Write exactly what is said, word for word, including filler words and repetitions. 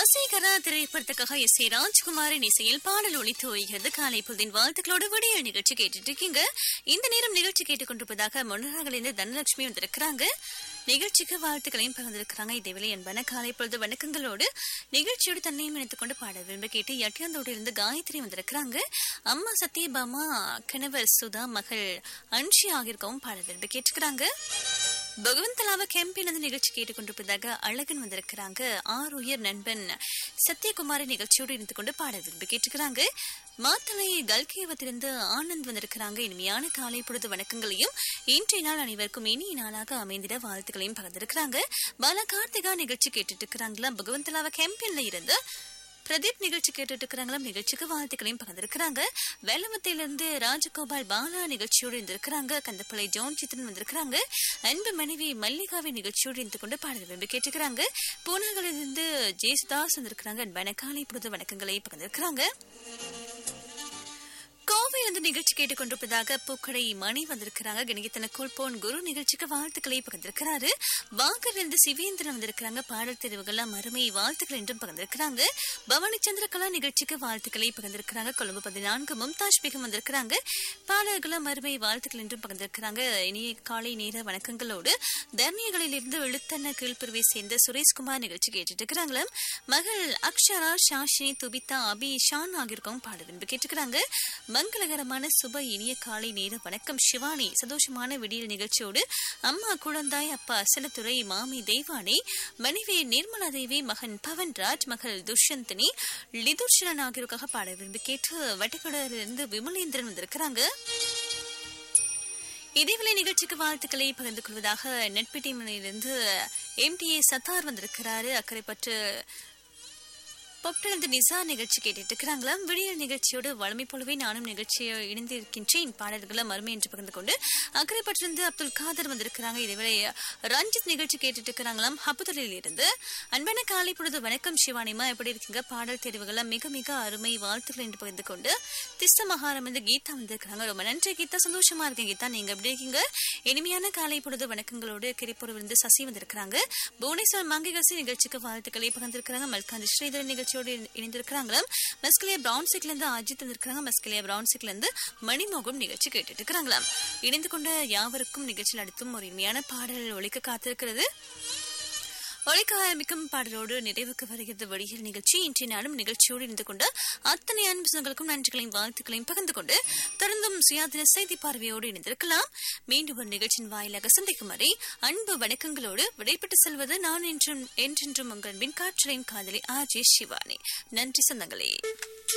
வசீகரா திரைப்படத்துக்காக S A ராஜ்குமாரின் இசையில் பாடல் ஒலித்து வருகிறது. காலை பொழுதின் வாழ்த்துக்களோடு விடியல் நிகழ்ச்சி கேட்டுட்டு இருக்கீங்க. இந்த நேரம் நிகழ்ச்சி கேட்டுக்கொண்டிருப்பதாக முன்னராகளிலிருந்து தனலட்சுமி வந்திருக்கிறாங்க. நிகழ்ச்சிக்கு வாழ்த்துக்களையும் பகிர்ந்திருக்கிறாங்க. இதேவேளை என்பன காலை பொழுது வணக்கங்களோடு நிகழ்ச்சியோடு தன்னையும் இணைத்துக் கொண்டு பாடல் விரும்ப கேட்டு எட்டியாந்தோடு இருந்து காயத்ரி வந்திருக்கிறாங்க. அம்மா சத்யபாமா, கணவர் சுதா, மகள் அன்ஷி ஆகியோருக்கவும் பாடல் விரும்ப கேட்டுக்கிறாங்க. பகவந்தலாவ கேம்பின் நிகழ்ச்சி கேட்டுக்கொண்டிருப்பதாக அழகன் வந்திருக்கிறாங்க. ஆறு உயர் நண்பன் சத்யகுமாரி நிகழ்ச்சியோடு இருந்து கொண்டு பாடல் விரும்பி கேட்டுக்கிறாங்க. மாத்தளை கல்கேவத்திலிருந்து ஆனந்த் வந்திருக்கிறாங்க. இனிமையான காலை பொழுது வணக்கங்களையும் இன்றைய நாள் அனைவருக்கும் இனிய நாளாக அமைந்திட வாழ்த்துக்களையும் பகிர்ந்திருக்கிறாங்க. பாலா கார்த்திகா நிகழ்ச்சி கேட்டுட்டு இருக்கிறாங்களா. பகவந்தலாவ கேம்பின்ல இருந்து பிரதீப் நிகழ்ச்சி கேட்டுட்டு இருக்கிறாங்களாம். நிகழ்ச்சிக்கு வாழ்த்துக்களையும் பகிர்ந்திருக்கிறாங்க. வேலமத்தையிலிருந்து ராஜகோபால் பாலா நிகழ்ச்சியோடு இருந்திருக்கிறாங்க. கந்தப்பளை ஜோன் சித்திரன் வந்திருக்கிறாங்க. அன்பு மனைவி மல்லிகாவின் நிகழ்ச்சியோடு இருந்து கொண்டு பாடல் விரும்பி கேட்டுக்கிறாங்க. பூனாகளிலிருந்து ஜேசுதாஸ் வந்திருக்கிறாங்க. அன்பான காலை பொழுது வணக்கங்களை பகிர்ந்திருக்கிறாங்க. கோவையிலிருந்து நிகழ்ச்சி கேட்டுக்கொண்டிருப்பதாக பூக்கடை மணி வந்திருக்கிறாங்க. கணிகத்தன கோல்போன் குரு நிகழ்ச்சிக்கு வாழ்த்துக்களை பகிர்ந்திருக்கிறாரு. வாங்கரிலிருந்து சிவேந்திரன் வந்திருக்கிறாங்க. பாடல் தெரிவுகள்லாம் அருமை வாழ்த்துக்கள் என்றும் பகிர்ந்திருக்கிறாங்க. பவானி சந்திரகலா நிகழ்ச்சிக்கு வாழ்த்துக்களை பகிர்ந்திருக்கிறாங்க. கொழும்பு பதினான்கு மும்தாஜ் பேகம் வந்திருக்கிறாங்க. பாடல்களும் அருமை வாழ்த்துக்கள் என்றும் பகிர்ந்திருக்கிறாங்க. இனிய காலை நேர வணக்கங்களோடு தர்ணியகளில் இருந்து எழுத்தன்ன கீழ்பிரிவை சேர்ந்த சுரேஷ்குமார் நிகழ்ச்சி கேட்டுட்டு இருக்கிறாங்களாம். மகள் அக்ஷரா, ஷாஷினி, துபிதா, அபி, ஷான் ஆகியோருக்கும் பாடல் விரும்பி கேட்டுக்கிறாங்க. மங்களகரமான சுப இனிய காலை நேர வணக்கம் சிவானி. சந்தோஷமான விடியல் நிகழ்ச்சியோடு அம்மா குழந்தாய், அப்பா அசலத்துறை, மாமி தெய்வானி, மனைவி நிர்மலா தேவி, மகன் பவன்ராஜ், மகள் துஷ்யந்தினி, லிதுர்ஷனன் ஆகியோருக்காக பாட விரும்பி கேட்டு வட்டிக்கடலிருந்து விமலேந்திரன் வந்திருக்கிறாங்க. இதேவேளை நிகழ்ச்சிக்கு வாழ்த்துக்களை பகிர்ந்து கொள்வதாக நெட்பிட்டியிலிருந்து எம் டி ஏ சத்தார் வந்திருக்கிறாரு. அக்கறைப்பற்று பொப்டிலிருந்து நிசா நிகழ்ச்சி கேட்டுட்டு இருக்கிறாங்களாம். விடியல் நிகழ்ச்சியோடு வளமை போலவே நானும் நிகழ்ச்சியை இணைந்திருக்கின்றேன். பாடல்களும் அருமை என்று பகிர்ந்து கொண்டு அக்கறைப்பட்டிருந்து அப்துல் காதர் வந்திருக்கிறாங்க. இதேவேளை ரஞ்சித் நிகழ்ச்சி கேட்டுட்டு இருக்கிறாங்களாம். ஹப்புதலில் இருந்து அன்பான காலை பொழுது வணக்கம் சிவானிமா, எப்படி இருக்கீங்க? பாடல் தெரிவுகள்லாம் மிக மிக அருமை வாழ்த்துக்கள் என்று பகிர்ந்து கொண்டு திஸ்த மகாரம் வந்து கீதா வந்திருக்கிறாங்க. ரொம்ப நன்றி கீதா, சந்தோஷமா இருக்கேன் கீதா. நீங்க எப்படி இருக்கீங்க? இனிமையான காலை பொழுது வணக்கங்களோடு கிரிப்பூரிலிருந்து சசி வந்திருக்கிறாங்க. புவனேஸ்வர் மங்கிகசி நிகழ்ச்சிக்கு வாழ்த்துக்களை பகிர்ந்திருக்கிறாங்க. மல்காந்தி ஸ்ரீதரன் நிகழ்ச்சி இணைந்திருக்கிறாங்க. மஸ்கலியா பிரவுன்சிக்ல இருந்து அஜித் வந்திருக்கிறாங்க. மஸ்கலியா பிரவுன்சிக்ல இருந்து மணிமோகம் நிகழ்ச்சி கேட்டுட்டு இருக்கிறாங்களாம். இணைந்து கொண்ட யாவருக்கும் நிகழ்ச்சியில் அடுத்தும் ஒரு இனிமையான பாடல் ஒலிக்க காத்திருக்கிறது. ஒலிக்க ஆரம்பிக்கும் பாடலோடு நிறைவுக்கு வருகிறது வழியில் நிகழ்ச்சி. இன்றைய நாளும் நிகழ்ச்சியோடு இணைந்து கொண்டு அத்தனை அன்பு சொந்தங்களுக்கும் நன்றிகளையும் வாழ்த்துக்களையும் பகிர்ந்து கொண்டு தொடர்ந்தும் சுயாதீன செய்தி பார்வையோடு இணைந்திருக்கலாம். மீண்டும் ஒரு நிகழ்ச்சியின் வாயிலாக சந்திக்கும் வரை அன்பு வணக்கங்களோடு விடைபெற்று செல்வது நான் என்றும் என்றென்றும் உங்கள் அன்பின் காற்றலையும் காதலி ஆர் ஜே சிவானி. நன்றி சொந்தங்களே.